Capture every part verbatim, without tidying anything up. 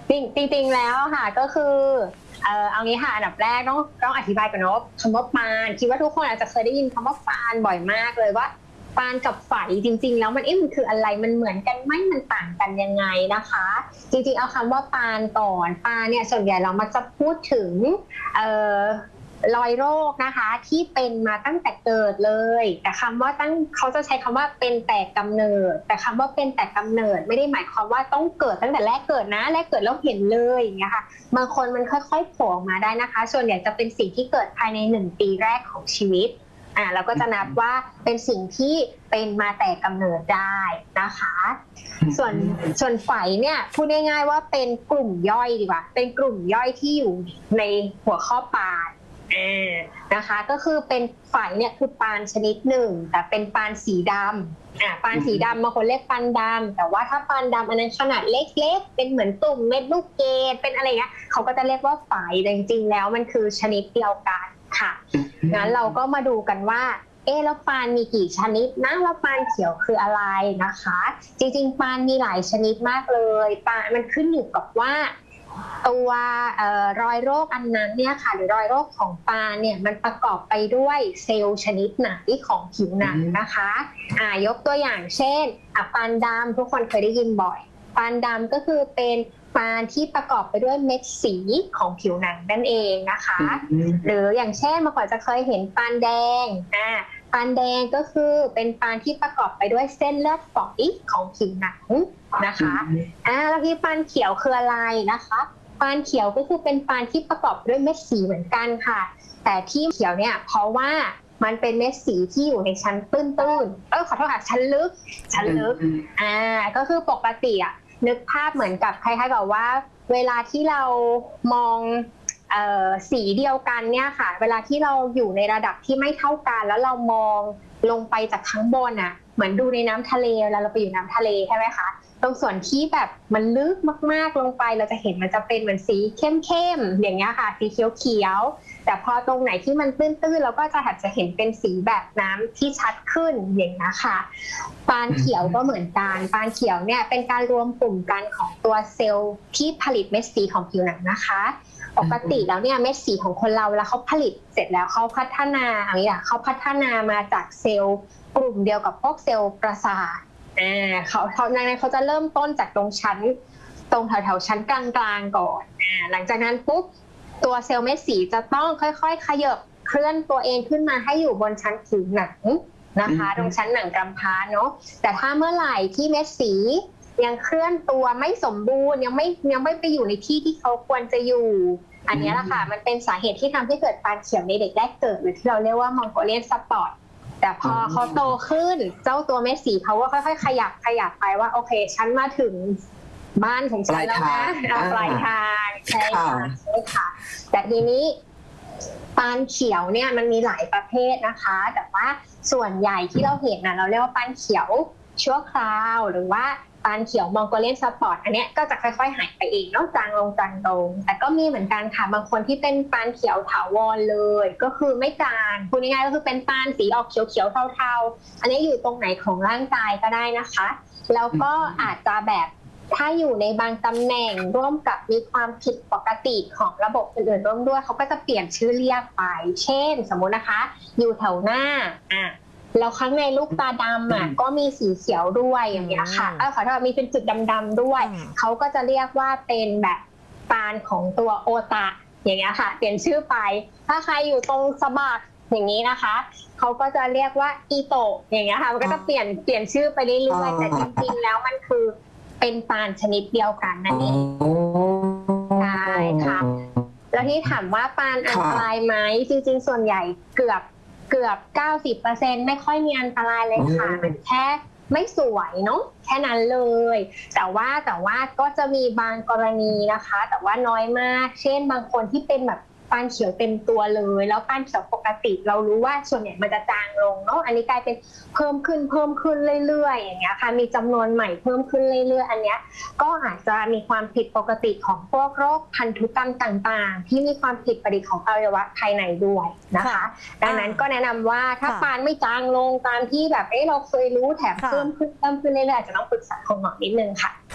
จริงจริงๆแล้วค่ะก็คือเออเอางี้ค่ะอันดับแรกต้องต้องอธิบายก่อนเนาะคำว่าปานคิดว่าทุกคนอาจจะเคยได้ยินคำว่าปานบ่อยมากเลยว่าปานกับไฝจริงๆแล้วมันเอ๊ะมันคืออะไรมันเหมือนกันไหมมันต่างกันยังไงนะคะจริงๆเอาคำว่าปานก่อนปานเนี่ยส่วนใหญ่เรามักจะพูดถึงเอ่อรอยโรคนะคะที่เป็นมาตั้งแต่เกิดเลยแต่คำว่าตั้งเขาจะใช้คำว่าเป็นแต่กำเนิดแต่คำว่าเป็นแต่กำเนิดไม่ได้หมายความว่าต้องเกิดตั้งแต่แรกเกิดนะแรกเกิดแล้วเห็นเลยอย่างเงี้ยค่ะบางคนมันค่อยๆโผล่ออกมาได้นะคะส่วนใหญ่จะเป็นสิ่งที่เกิดภายในหนึ่งปีแรกของชีวิตอ่าเราก็จะนับว่าเป็นสิ่งที่เป็นมาแต่กำเนิดได้นะคะส่วนส่วนไฝเนี่ยพูดง่ายๆว่าเป็นกลุ่มย่อยดีกว่าเป็นกลุ่มย่อยที่อยู่ในหัวข้อปานนะคะก็คือเป็นไฝเนี่ยคือปานชนิดหนึ่งแต่เป็นปานสีดำอ่าปานสีดำบางคนเรียกปานดำแต่ว่าถ้าปานดำอันนั้นขนาดเล็กๆเป็นเหมือนตุ่มเม็ดลูกเกดเป็นอะไรเงี้ยเขาก็จะเรียกว่าไฝแต่จริงๆแล้วมันคือชนิดเดียวกันค่ะงั้นเราก็มาดูกันว่าเอ๊ะแล้วปานมีกี่ชนิดนะแล้วปานเขียวคืออะไรนะคะจริงๆปานมีหลายชนิดมากเลยปานมันขึ้นอยู่กับว่าตัวรอยโรคอันนั้นเนี่ยค่ะหรือรอยโรคของปานเนี่ยมันประกอบไปด้วยเซลล์ชนิดไหนของผิวหนังนะคะอ่ายกตัวอย่างเช่นอ่ะปานดำทุกคนเคยได้ยินบ่อยปานดำก็คือเป็นปานที่ประกอบไปด้วยเม็ดสีของผิวหนังนั่นเองนะคะหรืออย่างเช่นเมื่อก่อนจะเคยเห็นปานแดงอ่าปานแดงก็คือเป็นปานที่ประกอบไปด้วยเส้นเลือดฝอยของผิวหนังนะคะอ่าแล้วที่ปานเขียวคืออะไรนะคะปานเขียวก็คือเป็นปานที่ประกอบด้วยเม็ดสีเหมือนกันค่ะแต่ที่เขียวเนี่ยเพราะว่ามันเป็นเม็ดสีที่อยู่ในชั้นตื้นๆเออขอโทษค่ะชั้นลึกชั้นลึกอ่าก็คือปกติอ่ะนึกภาพเหมือนกับคล้ายๆกับว่าเวลาที่เรามองเอ่อสีเดียวกันเนี่ยค่ะเวลาที่เราอยู่ในระดับที่ไม่เท่ากันแล้วเรามองลงไปจากข้างบนอ่ะเหมือนดูในน้ำทะเลเวลาเราไปอยู่น้ำทะเลใช่ไหมคะตรงส่วนที่แบบมันลึกมากๆลงไปเราจะเห็นมันจะเป็นเหมือนสีเข้มๆอย่างเงี้ยค่ะสีเขียวๆแต่พอตรงไหนที่มันตื้นๆเราก็จะอาจจะเห็นเป็นสีแบบน้ำที่ชัดขึ้นอย่างเงี้ยค่ะปานเขียวก็เหมือนกันปานเขียวเนี่ยเป็นการรวมกลุ่มกันของตัวเซลล์ที่ผลิตเม็ดสีของผิวหนังนะคะปกติแล้วเนี่ยเม็ดสีของคนเราเวลาเขาผลิตเสร็จแล้วเขาพัฒนาอะไรอย่างเขาพัฒนามาจากเซลล์กลุ่มเดียวกับพวกเซลล์ประสาทอ่าเขาเขาในนั้นเขาจะเริ่มต้นจากตรงชั้นตรงแถวๆชั้นกลางๆก่อนอ่าหลังจากนั้นปุ๊บตัวเซลล์เม็ดสีจะต้องค่อยๆขยับเคลื่อนตัวเองขึ้นมาให้อยู่บนชั้นผิวหนังนะคะตรงชั้นหนังกำพร้าเนาะแต่ถ้าเมื่อไหร่ที่เม็ดสียังเคลื่อนตัวไม่สมบูรณ์ยังไม่ยังไม่ไปอยู่ในที่ที่เขาควรจะอยู่อันนี้แหละค่ะมันเป็นสาเหตุที่ทำให้เกิดปานเขียวในเด็กแรกเกิดหรือที่เราเรียกว่ามองโกเลียนสปอตแต่พอเขาโตขึ้นเจ้าตัวเม็ดสีเขาก็ค่อยๆขยับขยับไปว่าโอเคฉันมาถึงบ้านของฉันแล้วนะปลายทางใช่ค่ะใช่ค่ะแต่ทีนี้ปานเขียวเนี่ยมันมีหลายประเภทนะคะแต่ว่าส่วนใหญ่ที่เราเห็นนะเราเรียกว่าปานเขียวชั่วคราวหรือว่าปานเขียวมองโกเลียนสปอตอันนี้ก็จะค่อยๆหายไปเองเนาะจางลงจางลงแต่ก็มีเหมือนกันค่ะบางคนที่เป็นปานเขียวถาวรเลยก็คือไม่จางพูดง่ายๆก็คือเป็นปานสีออกเขียวๆเทาๆอันนี้อยู่ตรงไหนของร่างกายก็ได้นะคะแล้วก็อาจจะแบบถ้าอยู่ในบางตำแหน่งร่วมกับมีความผิดปกติของระบบอื่นๆร่วมด้วยเขาก็จะเปลี่ยนชื่อเรียกไปเช่นสมมุตินะคะอยู่แถวหน้าอ่ะแล้วข้างในลูกตาดำอ่ะก็มีสีเขียวด้วยอย่างเงี้ยค่ะเออขอโทษมีเป็นจุดดำๆด้วยเขาก็จะเรียกว่าเป็นแบบปานของตัวโอตะอย่างเงี้ยค่ะเปลี่ยนชื่อไปถ้าใครอยู่ตรงสะบักอย่างนี้นะคะเขาก็จะเรียกว่าอีโตะอย่างเงี้ยค่ะมันก็จะเปลี่ยนเปลี่ยนชื่อไปเรื่อยๆแต่จริงๆแล้วมันคือเป็นปานชนิดเดียวกันนั่นเองใช่ค่ะแล้วที่ถามว่าปานอันตรายไหมจริงๆส่วนใหญ่เกือบเกือบ เก้าสิบเปอร์เซ็นต์ ไม่ค่อยมีอันตรายเลยค่ะมันแค่ไม่สวยเนาะแค่นั้นเลยแต่ว่าแต่ว่าก็จะมีบางกรณีนะคะแต่ว่าน้อยมากเช่นบางคนที่เป็นแบบปานเขียวเต็มตัวเลยแล้วปานเขียวปกติเรารู้ว่าส่วนใหญ่มันจะจางลงเนาะอันนี้กลายเป็นเพิ่มขึ้นเพิ่มขึ้นเรื่อยๆอย่างเงี้ยค่ะมีจำนวนใหม่เพิ่มขึ้นเรื่อยๆอันเนี้ยก็อาจจะมีความผิดปกติของพวกโรคพันธุกรรมต่างๆที่มีความผิดปกติของอวัยวะภายในด้วยนะคะดังนั้นก็แนะนำว่าถ้าปานไม่จางลงตามที่แบบเอ๊ะเราเคยรู้แถมเพิ่มขึ้นเพิ่มขึ้นเรื่อยๆอาจจะต้องปรึกษาคุณหมอนิดนึงค่ะค่ะ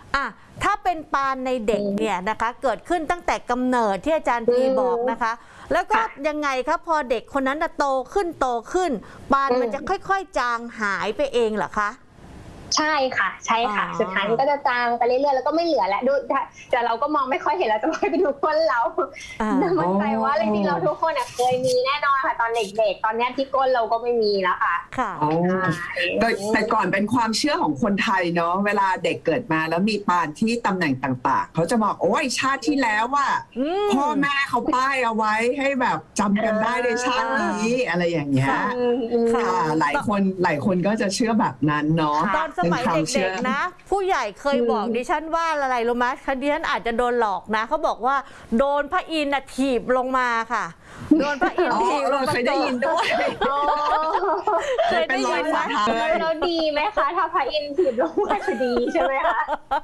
อ่ะถ้าเป็นปานในเด็กเนี่ยนะคะเกิดขึ้นตั้งแต่กำเนิดที่อาจารย์พีบอกนะคะ แล้วก็ยังไงครับพอเด็กคนนั้นโตขึ้นโตขึ้นปานมันจะค่อยๆจางหายไปเองเหรอคะใช่ค่ะใช่ค่ะสุดท้ายมันก็จะจางไปเรื่อยๆแล้วก็ไม่เหลือแล้วดูแต่เราก็มองไม่ค่อยเห็นแล้วจะไปดูคนเราแต่มันใจว่าจริงๆเราทุกคนเคยมีแน่นอนค่ะตอนเด็กๆตอนนี้ที่ก้นเราก็ไม่มีแล้วค่ะค่ะแต่แต่ก่อนเป็นความเชื่อของคนไทยเนาะเวลาเด็กเกิดมาแล้วมีปานที่ตำแหน่งต่างๆเขาจะบอกโอ้ยชาติที่แล้วว่าพ่อแม่เขาป้ายเอาไว้ให้แบบจำกันได้ในชาตินี้อะไรอย่างเงี้ยค่ะหลายคนหลายคนก็จะเชื่อแบบนั้นเนาะสมัยเด็กๆนะผู้ใหญ่เคยบอกดิฉันว่าอะไรรู้ไหมดิฉันอาจจะโดนหลอกนะเขาบอกว่าโดนพระอินทร์ถีบลงมาค่ะโดนพระอินทร์ถีบลงมาเคยได้ยินด้วยเคยได้ยินไหมแล้วดีไหมคะถ้าพระอินทร์ถีบลงมาจะดีใช่ไหมคะ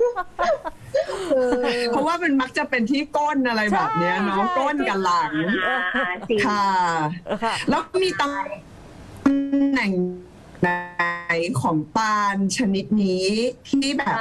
เพราะว่ามันมักจะเป็นที่ก้นอะไรแบบนี้เนาะก้นกับหลังค่ะแล้วมีตำแหน่งในของปานชนิดนี้ที่แบบ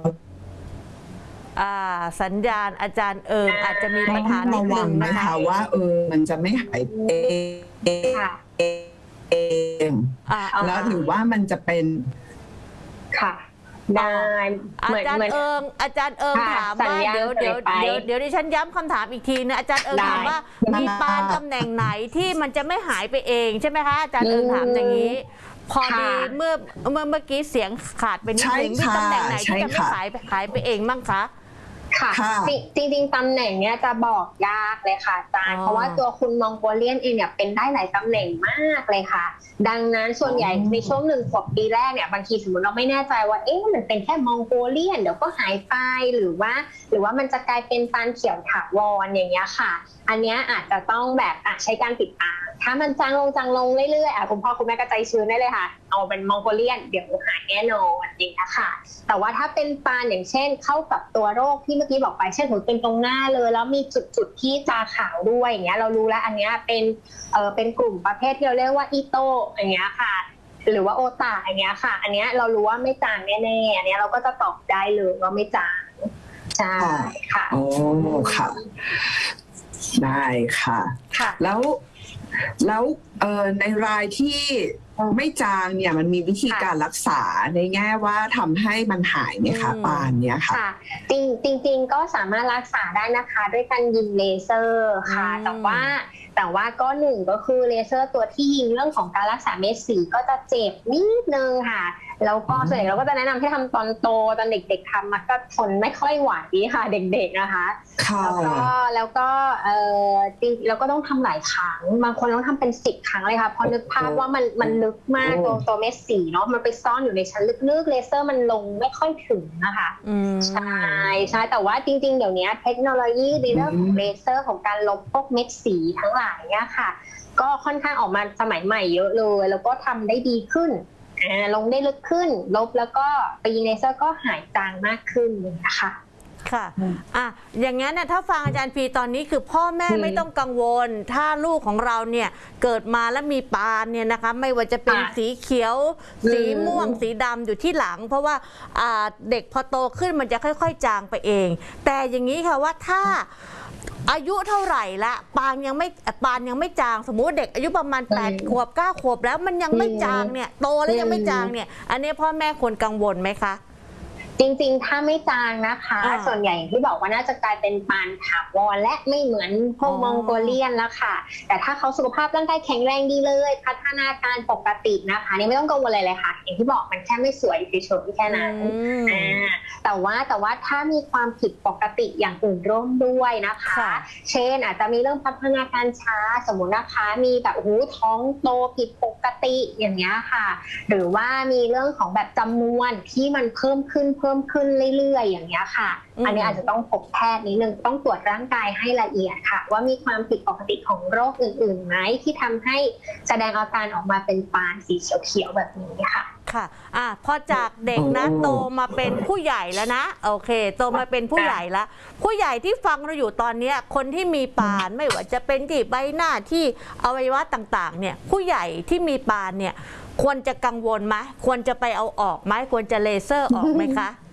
อ่าสัญญาณอาจารย์เอิงอาจจะมีปัญหาระวังนะคะว่าเออมันจะไม่หายเองแล้วหรือว่ามันจะเป็นค่ะได้อาจารย์เอิงอาจารย์เอิงถามว่าเดี๋ยวเดี๋ยวเดี๋ยวเดี๋ยวดิฉันย้ำคำถามอีกทีนะอาจารย์เอิงถามว่ามีปานตำแหน่งไหนที่มันจะไม่หายไปเองใช่ไหมคะอาจารย์เอิงถามอย่างนี้พอดีเมื่อเมื่อเมื่อกี้เสียงขาดไปนิดนึงมีตำแหน่งไหนที่จะไม่หายไปหายไปเองบ้างคะค่ะจริงๆตำแหน่งเนี้ยจะบอกยากเลยค่ะอาจารย์เพราะว่าตัวคุณมองโกเลียนเองเนี่ยเป็นได้หลายตำแหน่งมากเลยค่ะดังนั้นส่วนใหญ่ในช่วงหนึ่งขวบปีแรกเนี่ยบางทีสมมติเราไม่แน่ใจว่าเอ๊ะมันเป็นแค่มองโกเลียนเดี๋ยวก็หายไปหรือว่าหรือว่ามันจะกลายเป็นปานเขียวถาวรอย่างเงี้ยค่ะอันเนี้ยอาจจะต้องแบบใช้การติดตามถ้ามันจางลงจางลงเรื่อยๆอ่ะคุณพ่อคุณแม่ก็ใจชื้นได้เลยค่ะเอาเป็นมองโกเลียนเดี๋ยวหายแน่นอนจริงนะคะแต่ว่าถ้าเป็นปานอย่างเช่นเข้ากับตัวโรคที่เมื่อกี้บอกไปเช่นหัวเป็นตรงหน้าเลยแล้วมีจุดๆที่ตาขาวด้วยอย่างเงี้ยเรารู้แล้วอันเนี้ยเป็นเออเป็นกลุ่มประเภทที่เราเรียกว่าอีโตอย่างเงี้ยค่ะหรือว่าโอตาอย่างเงี้ยค่ะอันเนี้ยเรารู้ว่าไม่จางแน่ๆอันเนี้ยเราก็จะตอบได้เลยว่าไม่จางใช่ค่ะโอ้ค่ะได้ค่ะแล้วแล้วในรายที่ไม่จางเนี่ยมันมีวิธีการรักษาในแง่ว่าทำให้มันหายไหมคะปานเนี่ยค่ะจริงจริงๆก็สามารถรักษาได้นะคะด้วยการยิงเลเซอร์ค่ะแต่ว่าแต่ว่าก็หนึ่งก็คือเลเซอร์ตัวที่ยิงเรื่องของการรักษาเม็ดสีก็จะเจ็บนิดนึงค่ะแล้วก็ส่วนใหญ่เราก็จะแนะนำให้ทำตอนโตตอนเด็กๆทำมันก็ทนไม่ค่อยไหวค่ะเด็กๆนะคะแล้วก็แล้วก็เออจริงแล้วก็ต้องทำหลายครั้งบางคนต้องทำเป็นสิบครั้งเลยค่ะเพราะนึกภาพว่ามันมันลึกมากตัวตัวเม็ดสีเนาะมันไปซ่อนอยู่ในชั้นลึกๆเลเซอร์มันลงไม่ค่อยถึงนะคะใช่ใช่แต่ว่าจริงๆเดี๋ยวนี้เทคโนโลยีในเรื่องของเลเซอร์ของการลบพวกเม็ดสีทั้งหลายเนี่ยค่ะก็ค่อนข้างออกมาสมัยใหม่เยอะเลยแล้วก็ทำได้ดีขึ้นลงได้ลึกขึ้นลบแล้วก็ไปยิงเลเซอร์ก็หายจางมากขึ้นนะคะค่ะอ่ะอย่างงั้นนะถ้าฟังอาจารย์พีตอนนี้คือพ่อแม่ไม่ต้องกังวลถ้าลูกของเราเนี่ยเกิดมาแล้วมีปานเนี่ยนะคะไม่ว่าจะเป็นสีเขียวสีม่วงสีดำอยู่ที่หลังเพราะว่าเด็กพอโตขึ้นมันจะค่อยๆจางไปเองแต่อย่างนี้ค่ะว่าถ้าอายุเท่าไหร่ละปานยังไม่ปานยังไม่จางสมมุติเด็กอายุประมาณแปดขวบเก้าขวบแล้วมันยังไม่จางเนี่ยโตแล้วยังไม่จางเนี่ยอันนี้พ่อแม่ควรกังวลไหมคะจริงๆถ้าไม่จางนะคะส่วนใหญ่ที่บอกว่าน่าจะกลายเป็นปานถาวรและไม่เหมือนพวกมองโกเลียนแล้วค่ะแต่ถ้าเขาสุขภาพร่างกายแข็งแรงดีเลยพัฒนาการปกตินะคะนี่ไม่ต้องกังวลอะไรเลยค่ะอย่างที่บอกมันแค่ไม่สวยเฉยๆแค่นั้นแต่ว่าแต่ว่าถ้ามีความผิดปกติอย่างอื่นร่วมด้วยนะคะเช่นอาจจะมีเรื่องพัฒนาการช้าสมมตินะคะมีแบบหูท้องโตผิดปกติอย่างเงี้ยค่ะหรือว่ามีเรื่องของแบบจำนวนที่มันเพิ่มขึ้นเพิ่มขึ้นเรื่อยๆอย่างเงี้ยค่ะอันนี้อาจจะต้องพบแพทย์นิดนึงต้องตรวจร่างกายให้ละเอียดค่ะว่ามีความผิดปกติของโรคอื่นๆไหมที่ทำให้แสดงอาการออกมาเป็นปานสีเขียวๆแบบนี้ค่ะค่ะอ่ะพอจากเด็กนะโตมาเป็นผู้ใหญ่แล้วนะโอเคโตมาเป็นผู้ใหญ่แล้วผู้ใหญ่ที่ฟังเราอยู่ตอนนี้คนที่มีปานไม่ว่าจะเป็นที่ใบหน้าที่อวัยวะต่างๆเนี่ยผู้ใหญ่ที่มีปานเนี่ยควรจะกังวลไหมควรจะไปเอาออกไหมควรจะเลเซอร์ออกไหมคะ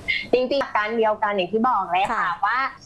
จริงๆหลักการเดียวกันอย่างที่บอกเลยค่ะค่ะว่า